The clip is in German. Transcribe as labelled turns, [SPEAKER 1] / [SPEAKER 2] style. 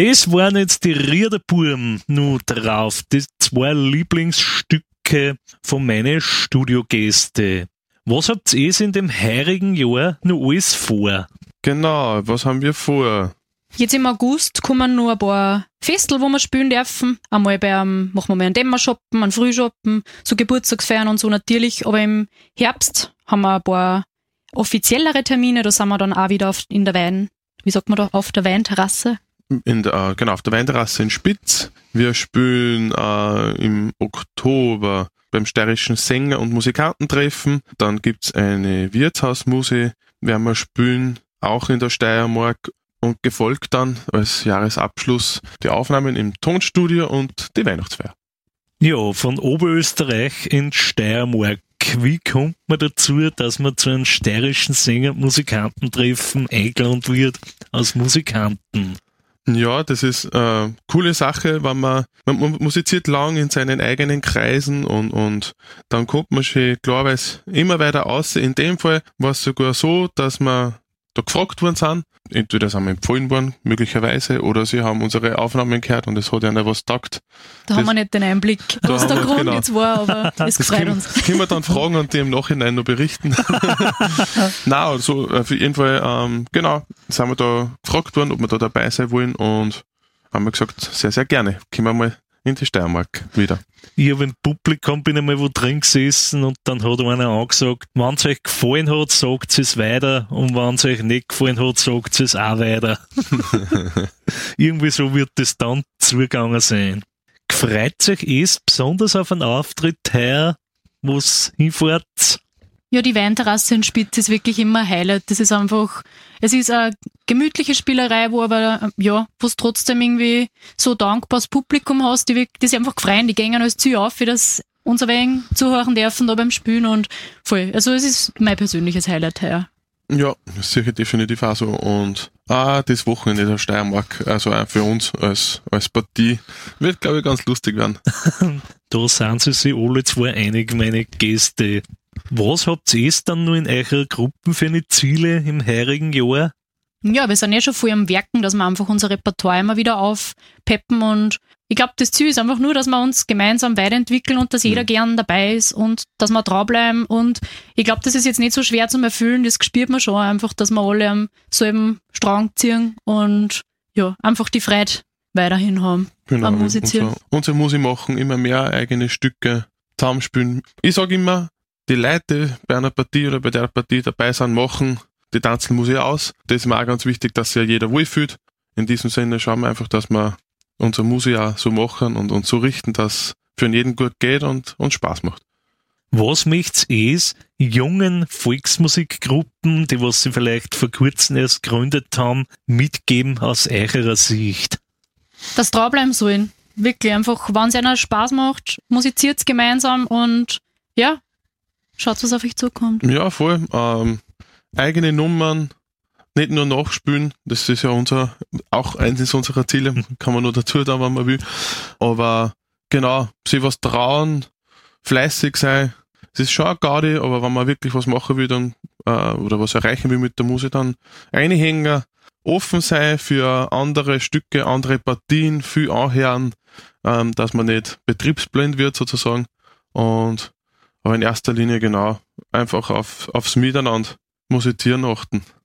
[SPEAKER 1] Das waren jetzt die Riederbuben nur drauf. Die 2 Lieblingsstücke von meinen Studiogäste. Was habt ihr in dem heurigen Jahr noch alles vor?
[SPEAKER 2] Genau, was haben wir vor?
[SPEAKER 3] Jetzt im August kommen noch ein paar Festel, wo wir spielen dürfen. Einmal machen wir mal einen Dämmershoppen, einen Frühshoppen, so Geburtstagsfeiern und so natürlich. Aber im Herbst haben wir ein paar offiziellere Termine. Da sind wir dann auch wieder auf der Weinterrasse.
[SPEAKER 2] Auf der Weinterrasse in Spitz. Wir spielen im Oktober beim Steirischen Sänger- und Musikantentreffen. Dann gibt's eine Wirtshausmusik, werden wir spielen, auch in der Steiermark. Und gefolgt dann als Jahresabschluss die Aufnahmen im Tonstudio und die Weihnachtsfeier.
[SPEAKER 1] Ja, von Oberösterreich in Steiermark. Wie kommt man dazu, dass man zu einem steirischen Sänger- und Musikantentreffen eingeladen wird als Musikanten?
[SPEAKER 2] Ja, das ist eine coole Sache, wenn man musiziert lang in seinen eigenen Kreisen und dann kommt man schon klarweise immer weiter aus. In dem Fall war es sogar so, dass wir da gefragt worden sind. Entweder sind wir empfohlen worden, möglicherweise, oder sie haben unsere Aufnahmen gehört und es hat ihnen was getaugt.
[SPEAKER 3] Da haben wir nicht den Einblick, was der Grund jetzt war, aber es freut uns.
[SPEAKER 2] Das können wir dann fragen und die im Nachhinein noch berichten. Nein, also auf jeden Fall, sind wir da gefragt worden, ob wir da dabei sein wollen und haben wir gesagt, sehr, sehr gerne. Kommen wir mal in die Steiermark wieder.
[SPEAKER 1] Ich habe im Publikum bin einmal wo drin gesessen und dann hat einer angesagt, wenn es euch gefallen hat, sagt es weiter und wenn es euch nicht gefallen hat, sagt es auch weiter. Irgendwie so wird das dann zugegangen sein. Freut sich besonders auf einen Auftritt heuer, wo es hinfahrt?
[SPEAKER 3] Ja, die Weinterrasse in Spitz ist wirklich immer ein Highlight. Das ist einfach, es ist eine gemütliche Spielerei, wo aber, ja, wo es trotzdem irgendwie so dankbares Publikum hast, die sich einfach freuen, die gehen alles zu auf, wie das unser Wegen zuhören dürfen da beim Spielen und voll. Also es ist mein persönliches Highlight heuer.
[SPEAKER 2] Ja, sicher definitiv auch so. Und das Wochenende der Steiermark, also auch für uns als Partie, wird, glaube ich, ganz lustig werden.
[SPEAKER 1] Da sind sie sich alle 2 einig, meine Gäste. Was habt ihr dann nur in eurer Gruppe für eine Ziele im heurigen Jahr?
[SPEAKER 3] Ja, wir sind ja schon voll am Werken, dass wir einfach unser Repertoire immer wieder aufpeppen und ich glaube, das Ziel ist einfach nur, dass wir uns gemeinsam weiterentwickeln und dass jeder gern dabei ist und dass wir dranbleiben und ich glaube, das ist jetzt nicht so schwer zu erfüllen, das spürt man schon einfach, dass wir alle am selben Strang ziehen und ja, einfach die Freude weiterhin haben am Musizieren.
[SPEAKER 2] Unsere Musik machen, immer mehr eigene Stücke zusammenspielen. Ich sage immer, die Leute, die bei einer Partie oder bei der Partie dabei sind, machen die Tanzelmusik aus. Das ist mir auch ganz wichtig, dass sich ja jeder wohlfühlt. In diesem Sinne schauen wir einfach, dass wir unsere Musik auch so machen und so richten, dass es für jeden gut geht und Spaß macht.
[SPEAKER 1] Was möcht's jungen Volksmusikgruppen, die was sie vielleicht vor kurzem erst gegründet haben, mitgeben aus eurer Sicht?
[SPEAKER 3] Dass dranbleiben sollen. Wirklich einfach, wenn es einer Spaß macht, musiziert's gemeinsam und ja, schaut, was auf euch zukommt.
[SPEAKER 2] Ja, voll. Eigene Nummern, nicht nur nachspielen, das ist ja auch eines unserer Ziele, kann man nur dazu tun, wenn man will. Aber genau, sich was trauen, fleißig sein, das ist schon eine Gaudi, aber wenn man wirklich was machen will dann, oder was erreichen will mit der Musik, dann reinhängen, offen sein für andere Stücke, andere Partien, viel anhören, dass man nicht betriebsblind wird sozusagen. Aber in erster Linie genau, einfach aufs Miteinander musizieren achten.